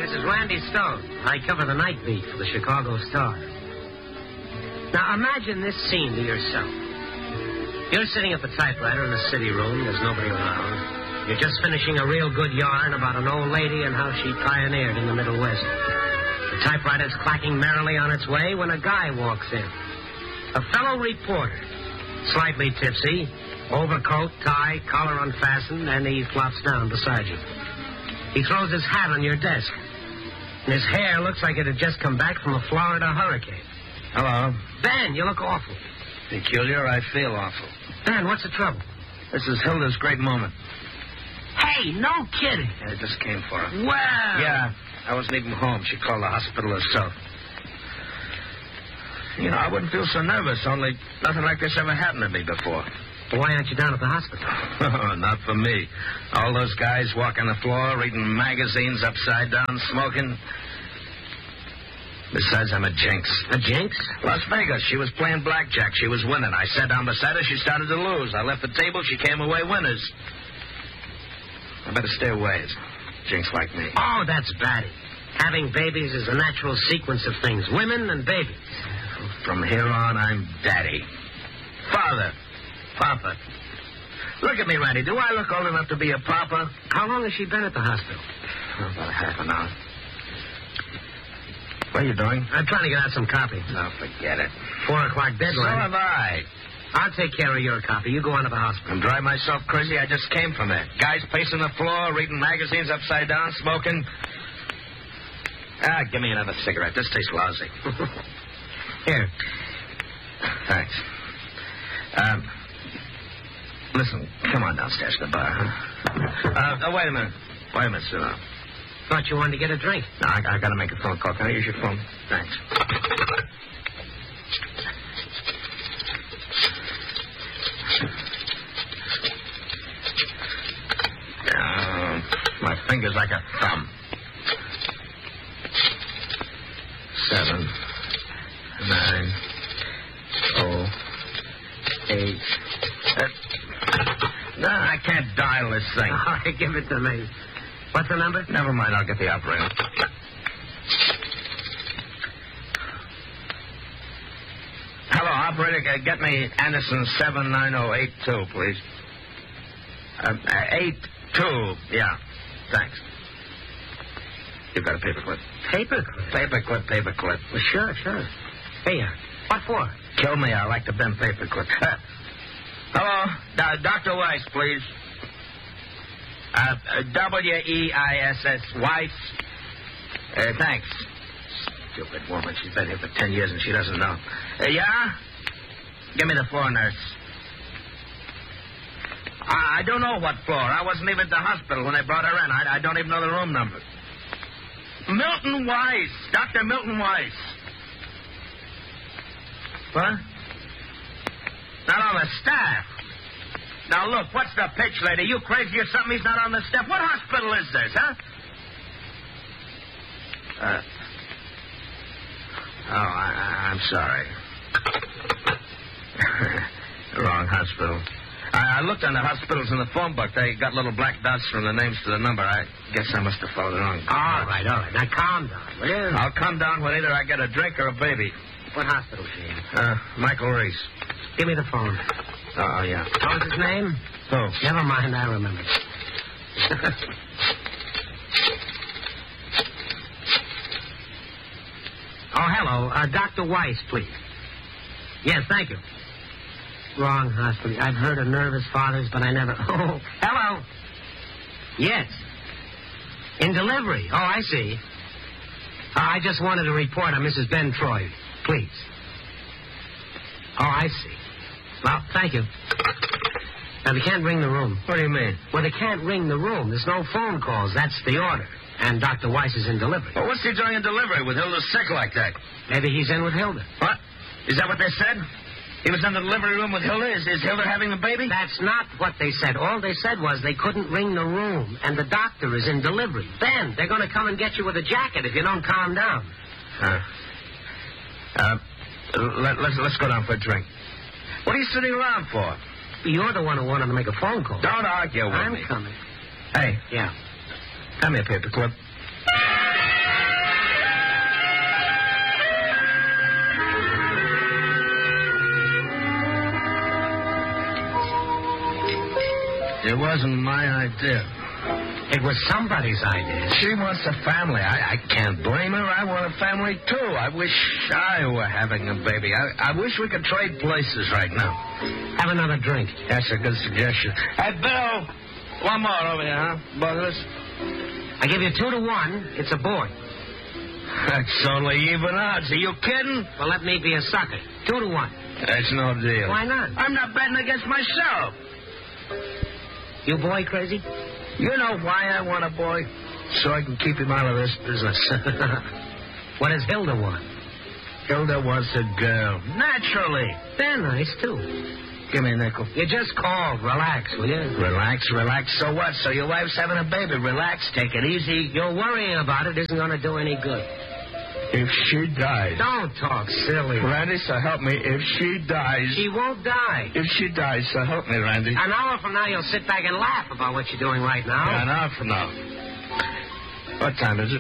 this is Randy Stone. I cover the night beat for the Chicago Star. Now, imagine this scene to yourself. You're sitting at the typewriter in the city room. There's nobody around. You're just finishing a real good yarn about an old lady and how she pioneered in the Middle West. The typewriter's clacking merrily on its way when a guy walks in. A fellow reporter, slightly tipsy, overcoat, tie, collar unfastened, and he flops down beside you. He throws his hat on your desk. And his hair looks like it had just come back from a Florida hurricane. Hello. Ben, you look awful. Peculiar, I feel awful. Ben, what's the trouble? This is Hilda's great moment. Hey, no kidding. I just came for her. Well. Yeah, I wasn't even home. She called the hospital herself. You know, I wouldn't feel so nervous, only nothing like this ever happened to me before. Well, why aren't you down at the hospital? Not for me. All those guys walking the floor, reading magazines upside down, smoking. Besides, I'm a jinx. A jinx? Las Vegas. She was playing blackjack. She was winning. I sat down beside her. She started to lose. I left the table. She came away winners. I better stay away. It's jinx like me. Oh, that's batty. Having babies is a natural sequence of things. Women and babies. From here on, I'm daddy. Father. Papa. Look at me, Randy. Do I look old enough to be a papa? How long has she been at the hospital? Oh, about half an hour. What are you doing? I'm trying to get out some copy. No, forget it. 4 o'clock deadline. So have I. I'll take care of your copy. You go on to the hospital. I'm driving myself crazy. I just came from there. Guys pacing the floor, reading magazines upside down, smoking. Give me another cigarette. This tastes lousy. Here. Thanks. Listen, come on downstairs to the bar, huh? Wait a minute. Wait a minute, sit down. Thought you wanted to get a drink. No, I got to make a phone call. Can I use your phone? Thanks. My finger's like a thumb. 7, 9, 8. No, I can't dial this thing. All right, give it to me. What's the number? Never mind, I'll get the operator. Hello, operator. Get me Anderson 79082, please. 82. Yeah, thanks. You've got a paperclip. Paperclip? Paperclip. Well, sure. Hey, what for? Kill me. I like to bend paperclip. Hello, Dr. Weiss, please. W-E-I-S-S, Weiss. Thanks. Stupid woman. She's been here for 10 years and she doesn't know. Yeah? Give me the floor, nurse. I don't know what floor. I wasn't even at the hospital when they brought her in. I don't even know the room number. Milton Weiss. Dr. Milton Weiss. What? Not on the staff. Now, look, what's the pitch, lady? You crazy or something? He's not on the staff. What hospital is this, huh? I'm sorry. Wrong hospital. I looked on the hospitals in the phone book. They got little black dots from the names to the number. I guess I must have followed the wrong. All right. Now, calm down, will you? I'll come down when either I get a drink or a baby. What hospital is she in? Michael Reese. Give me the phone. Oh, yeah. What was his name? Who? Never mind, I remember. Oh, hello. Dr. Weiss, please. Yes, thank you. Wrong hospital. I've heard of nervous fathers, but I never... Oh, hello. Yes. In delivery. Oh, I see. I just wanted to report on Mrs. Ben Troy, please. Oh, I see. Well, thank you. Now, they can't ring the room. What do you mean? Well, they can't ring the room. There's no phone calls. That's the order. And Dr. Weiss is in delivery. Well, what's he doing in delivery with Hilda sick like that? Maybe he's in with Hilda. What? Is that what they said? He was in the delivery room with Hilda? Is Hilda having the baby? That's not what they said. All they said was they couldn't ring the room, and the doctor is in delivery. Ben, they're going to come and get you with a jacket if you don't calm down. Let's go down for a drink. What are you sitting around for? You're the one who wanted to make a phone call. Don't argue with me. I'm coming. Hey. Yeah. Hand me a paperclip. It wasn't my idea. It was somebody's idea. She wants a family. I can't blame her. I want a family, too. I wish I were having a baby. I wish we could trade places right now. Have another drink. That's a good suggestion. Hey, Bill, one more over here, huh? Both of us? I give you 2-1. It's a boy. That's only even odds. Are you kidding? Well, let me be a sucker. 2-1. That's no deal. Why not? I'm not betting against myself. You boy crazy? You know why I want a boy? So I can keep him out of this business. What does Hilda want? Hilda wants a girl. Naturally. They're nice, too. Give me a nickel. You just called. Relax, will you? Relax. So what? So your wife's having a baby. Relax. Take it easy. Your worrying about it isn't going to do any good. If she dies... Don't talk silly. Randy, so help me. If she dies... She won't die. If she dies, so help me, Randy. An hour from now, you'll sit back and laugh about what you're doing right now. Yeah, an hour from now. What time is it?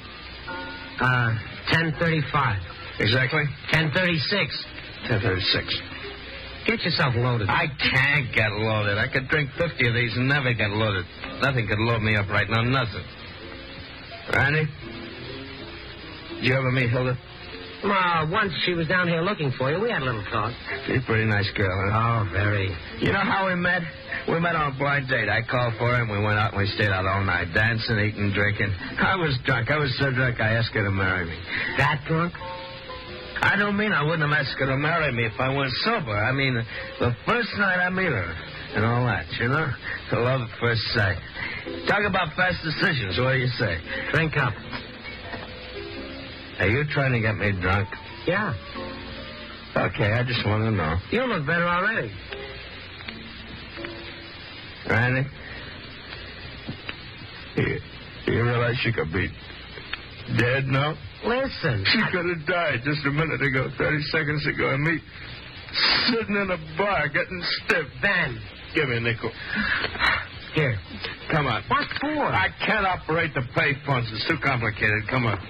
10:35. Exactly? 10:36. 10:36. Get yourself loaded. I can't get loaded. I could drink 50 of these and never get loaded. Nothing could load me up right now. Nothing. Randy? Did you ever meet Hilda? Once she was down here looking for you. We had a little talk. She's a pretty nice girl, huh? Oh, very. You know how we met? We met on a blind date. I called for her, and we went out and we stayed out all night, dancing, eating, drinking. I was drunk. I was so drunk I asked her to marry me. That drunk? I don't mean I wouldn't have asked her to marry me if I weren't sober. I mean, the first night I meet her and all that, you know? To love at first sight. Talk about fast decisions. What do you say? Drink up. Are you trying to get me drunk? Yeah. Okay, I just want to know. You look better already. Randy? You realize she could be dead now? Listen. She could have died just a minute ago, 30 seconds ago, and me sitting in a bar getting stiff. Ben. Give me a nickel. Here. Come on. What for? I can't operate the pay phones. It's too complicated. Come on.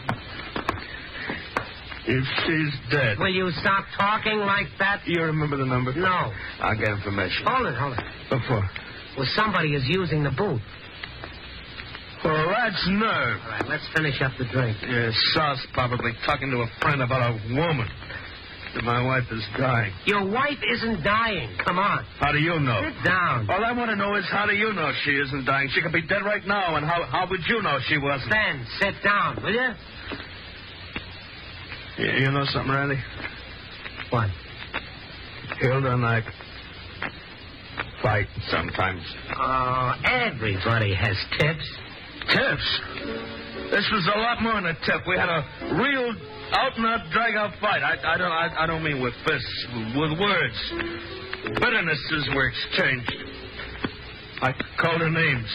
If she's dead... Will you stop talking like that? You remember the number? No. I'll get information. Hold it. What for? Well, somebody is using the booth. Well, that's nerve. All right, let's finish up the drink. Yeah, Sauce probably talking to a friend about a woman. That my wife is dying. Your wife isn't dying. Come on. How do you know? Sit down. All I want to know is how do you know she isn't dying? She could be dead right now, and how would you know she wasn't? Ben, sit down, will you? You know something, Randy? What? Hilda and I fight sometimes. Oh, everybody has tips. Tips? This was a lot more than a tip. We had a real out-and-out, drag-out fight. I don't mean with fists, with words. Bitternesses were exchanged. I called her names.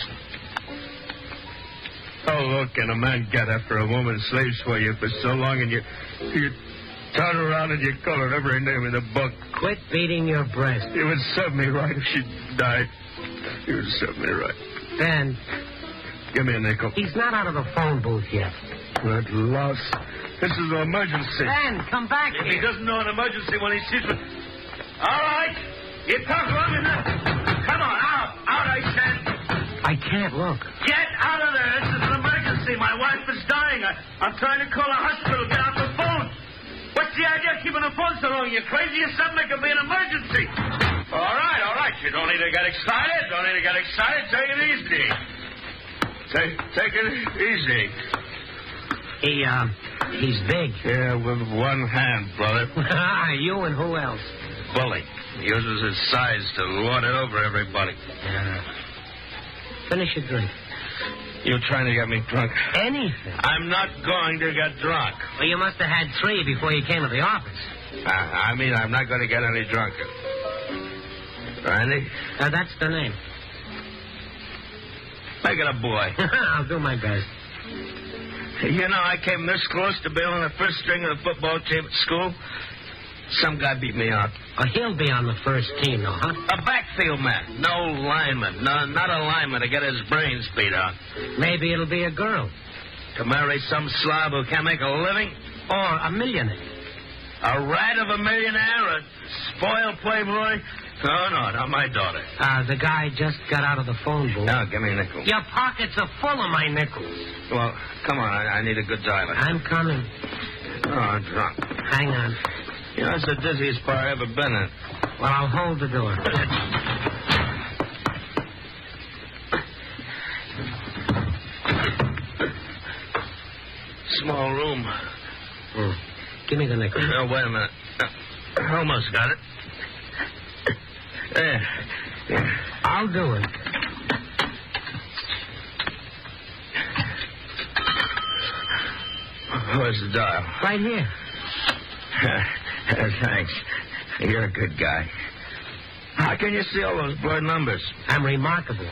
Oh, look, can a man get after a woman slaves for you for so long, and you turn around and you call her every name in the book. Quit beating your breast. It would serve me right if she died. It would serve me right. Ben. Give me a nickel. He's not out of the phone booth yet. Good loss. This is an emergency. Ben, come back if here. He doesn't know an emergency when he sees it. All right. You talk long enough. Come on, out. Out, I said. I can't look. Get out of there. This is an emergency. My wife is dying. I'm trying to call a hospital. Get off the phone. What's the idea of keeping the phone so long? You crazy or something? It could be an emergency. All right. You don't need to get excited. Take it easy. Take it easy. He's big. Yeah, with one hand, brother. You and who else? Bully. He uses his size to lord it over everybody. Finish your drink. You're trying to get me drunk. Anything. I'm not going to get drunk. Well, you must have had 3 before you came to the office. I mean, I'm not going to get any drunker. Randy? That's the name. Make it a boy. I'll do my best. You know, I came this close to being on the first string of the football team at school. Some guy beat me out. Oh, he'll be on the first team, though, huh? A backfield man. No lineman. No, not a lineman to get his brains beat out. Maybe it'll be a girl. To marry some slob who can't make a living? Or a millionaire. A rat of a millionaire? A spoiled playboy? No, not my daughter. The guy just got out of the phone booth. Now, give me a nickel. Your pockets are full of my nickels. Well, come on. I need a good dialer. I'm coming. Oh, I'm drunk. Hang on. You know, it's the dizziest bar I've ever been in. Well, I'll hold the door. Small room. Give me the nickel. Oh, wait a minute. Almost got it. There. Yeah. I'll do it. Where's the dial? Right here. Thanks. You're a good guy. How can you see all those blurred numbers? I'm remarkable.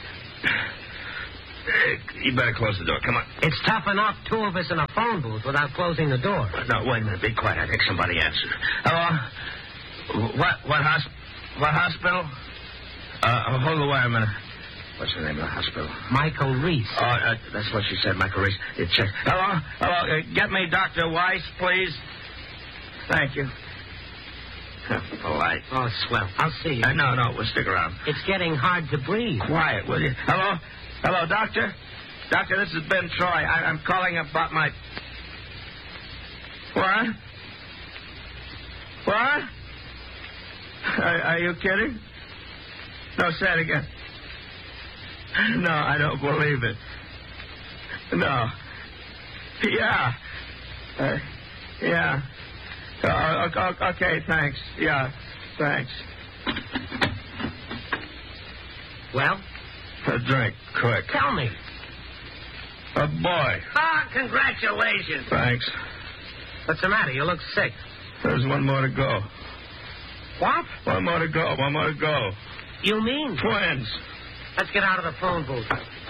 You better close the door. Come on. It's tough enough, two of us in a phone booth without closing the door. No, wait a minute. Be quiet. I think somebody answered. Hello? What hospital? Hold the wire a minute. What's the name of the hospital? Michael Reese. Oh, that's what she said, Michael Reese. Check. Hello? Get me Dr. Weiss, please. Thank you. Polite. Oh, swell. I'll see you. No, we'll stick around. It's getting hard to breathe. Quiet, will you? Hello, doctor? Doctor, this is Ben Troy. I'm calling about my... What? What? Are you kidding? No, say it again. No, I don't believe it. No. Yeah. Yeah. Okay, thanks. Yeah, thanks. Well? A drink, quick. Tell me. A boy. Ah, congratulations. Thanks. What's the matter? You look sick. There's one more to go. What? One more to go. You mean? Twins. Let's get out of the phone booth.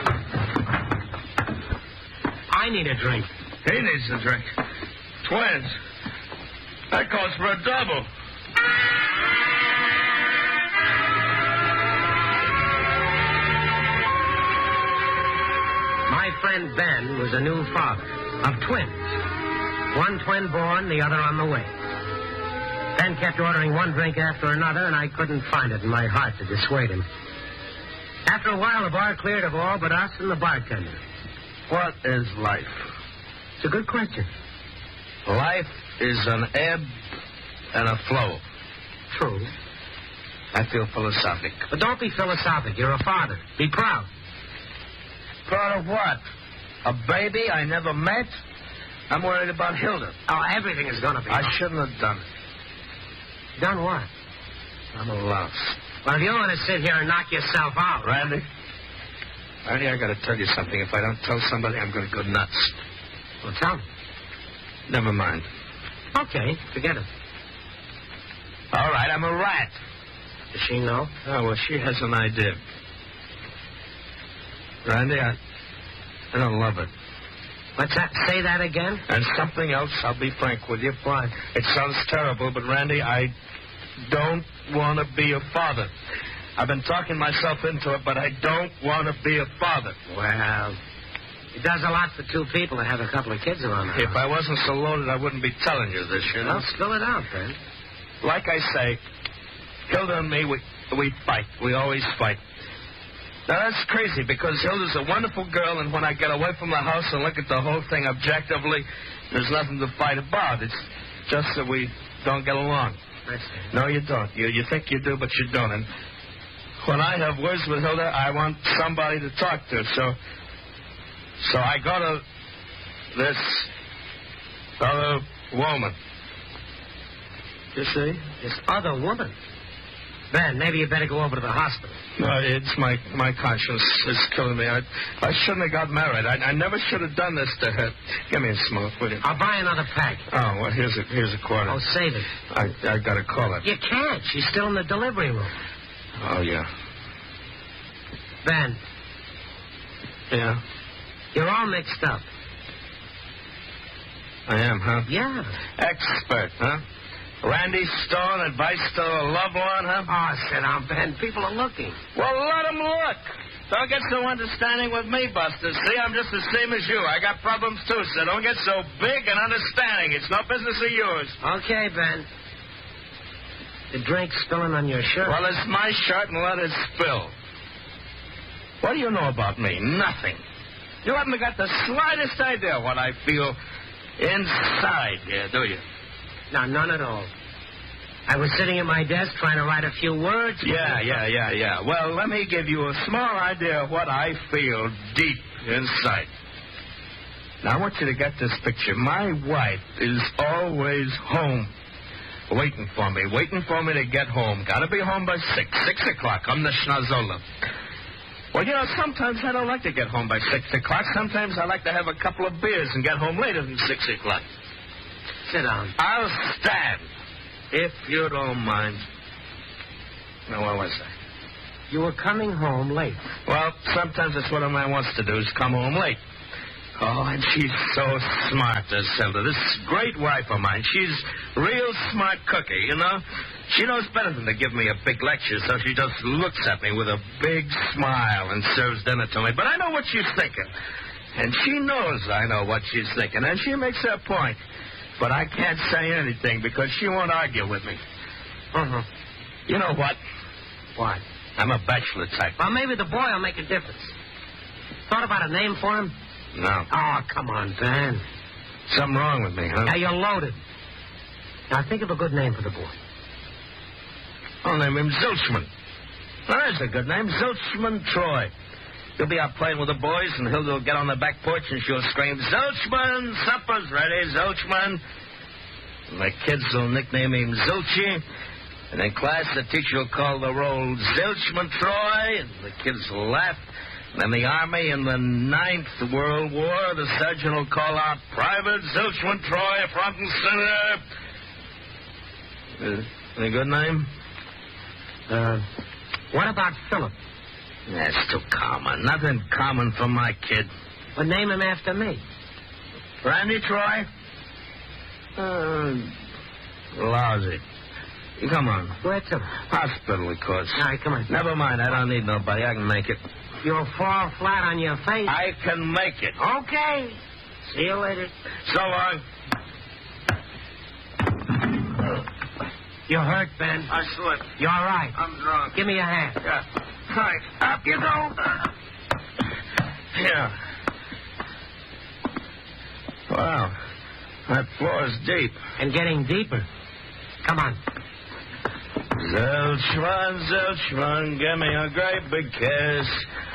I need a drink. He needs a drink. Twins. That calls for a double. My friend Ben was a new father of twins. One twin born, the other on the way. Ben kept ordering one drink after another, and I couldn't find it in my heart to dissuade him. After a while, the bar cleared of all but us and the bartender. What is life? It's a good question. Life is an ebb and a flow. True. I feel philosophic. But don't be philosophic. You're a father. Be proud. Proud of what? A baby I never met? I'm worried about Hilda. Oh, everything is going to be. I shouldn't have done it. Done what? I'm a louse. Well, if you want to sit here and knock yourself out... Randy, I got to tell you something. If I don't tell somebody, I'm going to go nuts. Well, tell me. Never mind. Okay, forget it. All right, I'm a rat. Does she know? Oh, well, she has an idea. Randy, I don't love it. Let's say that again? And something else, I'll be frank with you. Why? It sounds terrible, but Randy, I don't want to be a father. I've been talking myself into it, but I don't want to be a father. Well, it does a lot for two people to have a couple of kids around the house. If I wasn't so loaded, I wouldn't be telling you this, you know? Well, spill it out, Ben. Like I say, Hilda and me, we fight. We always fight. Now, that's crazy, because Hilda's a wonderful girl, and when I get away from the house and look at the whole thing objectively, there's nothing to fight about. It's just that we don't get along. No, you don't. You think you do, but you don't. And when I have words with Hilda, I want somebody to talk to. So I go to this other woman. You see? This other woman? Ben, maybe you better go over to the hospital. No, it's my conscience is killing me. I shouldn't have got married. I never should have done this to her. Give me a smoke, will you? I'll buy another pack. Oh, well, here's a quarter. Oh, save it. I got to call her. You can't. She's still in the delivery room. Oh, yeah. Ben. Yeah? You're all mixed up. I am, huh? Yeah. Expert, huh? Randy Stone, advice to a loved one, huh? Oh, sit down, Ben. People are looking. Well, let them look. Don't get so understanding with me, Buster. See, I'm just the same as you. I got problems, too, so don't get so big and understanding. It's no business of yours. Okay, Ben. The drink spilling on your shirt. Well, it's my shirt, and let it spill. What do you know about me? Nothing. You haven't got the slightest idea what I feel inside here, do you? No, none at all. I was sitting at my desk trying to write a few words. Yeah. Well, let me give you a small idea of what I feel deep inside. Now, I want you to get this picture. My wife is always home, waiting for me to get home. Got to be home by 6 o'clock. I'm the schnozola. Well, you know, sometimes I don't like to get home by 6 o'clock. Sometimes I like to have a couple of beers and get home later than 6 o'clock. Sit down. I'll stand, if you don't mind. Now, what was I? You were coming home late. Well, sometimes that's what a man wants to do, is come home late. Oh, and she's so smart, this Zelda. This great wife of mine. She's real smart cookie, you know. She knows better than to give me a big lecture, so she just looks at me with a big smile and serves dinner to me. But I know what she's thinking. And she knows I know what she's thinking. And she makes her point. But I can't say anything because she won't argue with me. Uh-huh. You know what? What? I'm a bachelor type. Well, maybe the boy will make a difference. Thought about a name for him? No. Oh, come on, Ben. Something wrong with me, huh? Now, you're loaded. Now, think of a good name for the boy. I'll name him Zilchman. Now, that's a good name. Zilchman Troy. He'll be out playing with the boys, and he'll get on the back porch, and she'll scream, Zilchman, supper's ready, Zilchman. And the kids will nickname him Zilchi. And in class, the teacher will call the roll Zilchman Troy, and the kids will laugh. And in the Army, in the 9th World War, the sergeant will call out Private Zilchman Troy, front and center. Any good name? What about Philip? That's too common. Nothing common for my kid. Well, name him after me. Randy Troy? Lousy. Come on. Where to? Hospital, of course. All right, come on. Never mind. I don't need nobody. I can make it. You'll fall flat on your face. I can make it. Okay. See you later. So long. You're hurt, Ben. I slipped. You're all right. I'm drunk. Give me a hand. Yeah. All right. Up you go. Yeah. Wow. That floor's deep. And getting deeper. Come on. Zilchman, give me a great big kiss.